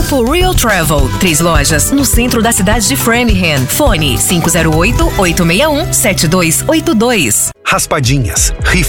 Grupo Real Travel, 3 lojas no centro da cidade de Framingham. Fone 508-861-7282. Raspadinhas,